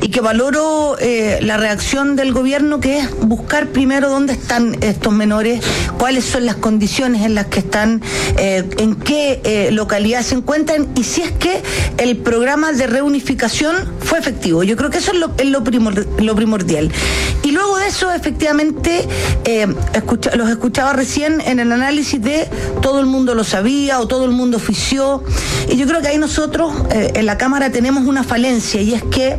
y que valoro la reacción del gobierno, que es buscar primero dónde están estos menores, cuáles son las condiciones en las que están, en qué localidad se encuentran y si es que el programa de reunificación fue efectivo. Yo creo que eso es lo primordial. Y luego de eso, efectivamente, los escuchaba recién en el análisis de todo el mundo lo sabía o todo el mundo ofició, y yo creo que ahí nosotros en la Cámara tenemos una falencia, y es que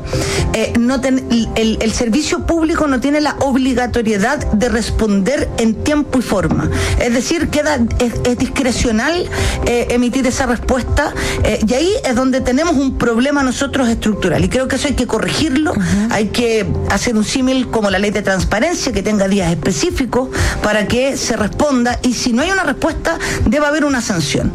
el servicio público no tiene la obligatoriedad de responder en tiempo y forma. Es decir, es discrecional emitir esa respuesta, y ahí es donde tenemos un problema nosotros estructural, y creo que eso hay que corregirlo. Hay que hacer un símil como la ley de transparencia, que tenga días específicos para que se responda, y si no hay una respuesta debe haber una sanción.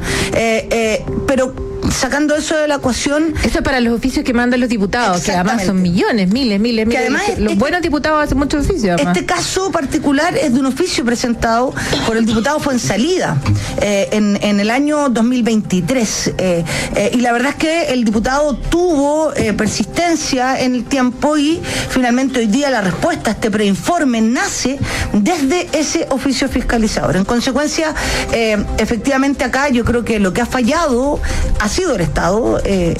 Pero sacando eso de la ecuación... Eso es para los oficios que mandan los diputados, que además son millones, miles. Que además los buenos diputados hacen muchos oficios. Además. Este caso particular es de un oficio presentado por el diputado Fuenzalida en el año 2023. Y la verdad es que el diputado tuvo persistencia en el tiempo, y finalmente hoy día la respuesta a este preinforme nace desde ese oficio fiscalizador. En consecuencia, efectivamente acá yo creo que lo que ha fallado ha sido el Estado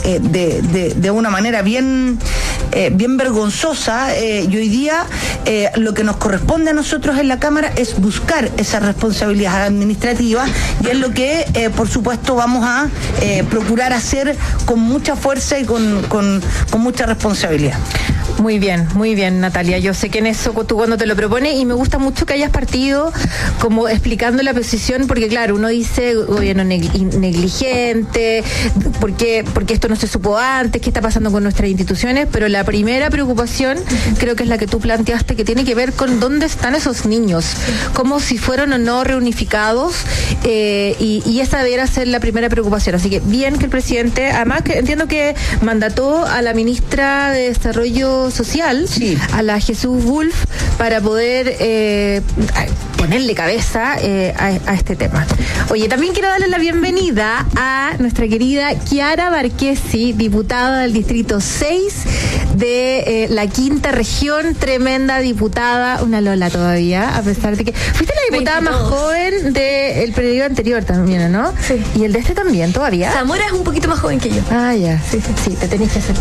de una manera bien vergonzosa, y hoy día lo que nos corresponde a nosotros en la Cámara es buscar esa responsabilidad administrativa, y es lo que por supuesto vamos a procurar hacer con mucha fuerza y con mucha responsabilidad. Muy bien, Natalia. Yo sé que en eso tú cuando te lo propones, y me gusta mucho que hayas partido como explicando la posición, porque claro, uno dice gobierno negligente, ¿por qué esto no se supo antes? ¿Qué está pasando con nuestras instituciones? Pero la primera preocupación creo que es la que tú planteaste, que tiene que ver con dónde están esos niños, como si fueron o no reunificados, y esa debería ser la primera preocupación. Así que bien que el presidente, además que entiendo que mandató a la ministra de Desarrollo Social, sí, a la Jesús Wolf, para poder ponerle cabeza a este tema. Oye, también quiero darle la bienvenida a nuestra querida Chiara Marchesi, diputada del Distrito 6 de la Quinta Región, tremenda diputada, una Lola todavía, a pesar de que fuiste la diputada 22 más joven del periodo anterior también, ¿no? Sí. Y el de este también, todavía. Zamora es un poquito más joven que yo. Ah, ya, sí, te tenés que hacer.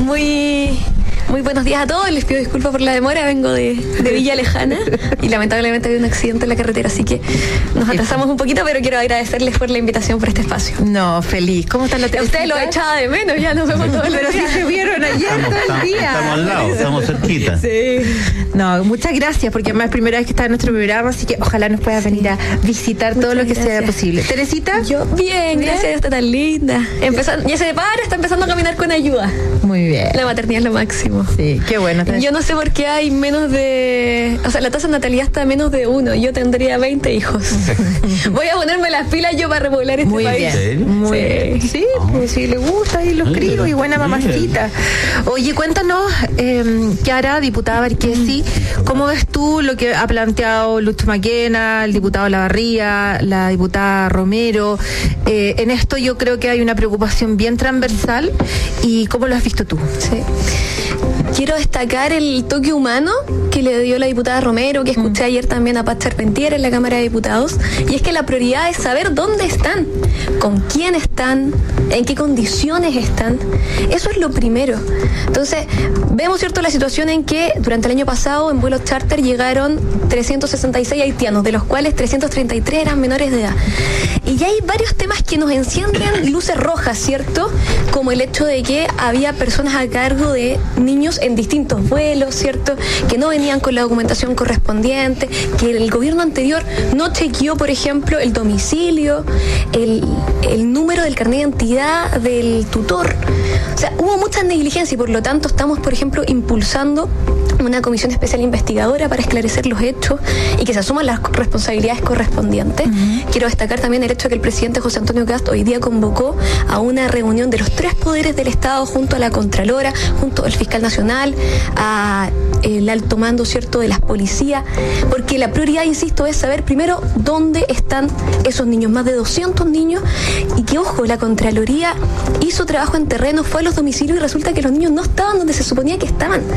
Muy buenos días a todos, les pido disculpas por la demora, vengo de Villa Lejana y lamentablemente había un accidente en la carretera, así que nos atrasamos un poquito, pero quiero agradecerles por la invitación por este espacio. No, feliz. ¿Cómo están las Ustedes lo echaba de menos, ya nos vemos todos los días. Pero sí se vieron ayer todo el día. Estamos al lado, estamos cerquita. Sí. No, muchas gracias, porque además es primera vez que está en nuestro programa, así que ojalá nos puedas venir a visitar todo lo que sea posible. ¿Teresita? Yo, bien, gracias, está tan linda. Ya se para, está empezando a caminar con ayuda. Muy bien. La maternidad es lo máximo. Sí, qué bueno. Yo no sé por qué hay menos de... O sea, la tasa de natalidad está a menos de 1. Yo tendría 20 hijos. Voy a ponerme las pilas yo para repoblar este país. Muy bien. Sí, pues si le gusta y los críos y buena mamacita. Oye, cuéntanos, Chiara, diputada Marchesi, ¿cómo ves tú lo que ha planteado Lucho Maquena, el diputado Lavarría, la diputada Romero? En esto yo creo que hay una preocupación bien transversal, y ¿cómo lo has visto tú? Sí. Quiero destacar el toque humano que le dio la diputada Romero, que escuché ayer también a Paz Charpentier en la Cámara de Diputados, y es que la prioridad es saber dónde están, con quién están, en qué condiciones están. Eso es lo primero. Entonces, vemos, ¿cierto?, la situación en que durante el año pasado en vuelos charter llegaron 366 haitianos, de los cuales 333 eran menores de edad. Y ya hay varios temas que nos encienden luces rojas, ¿cierto? Como el hecho de que había personas a cargo de niños en distintos vuelos, ¿cierto? Que no venían con la documentación correspondiente, que el gobierno anterior no chequeó, por ejemplo, el domicilio, el número del carnet de identidad del tutor. O sea, hubo mucha negligencia, y por lo tanto estamos, por ejemplo, impulsando una comisión especial investigadora para esclarecer los hechos y que se asuman las responsabilidades correspondientes. Quiero destacar también el hecho de que el presidente José Antonio Kast hoy día convocó a una reunión de los 3 poderes del Estado junto a la Contralora, junto al Fiscal Nacional, a el alto mando, ¿cierto?, de las policías, porque la prioridad, insisto, es saber primero dónde están esos niños, más de 200 niños, y que, ojo, la Contraloría hizo trabajo en terreno, fue a los domicilios y resulta que los niños no estaban donde se suponía que estaban.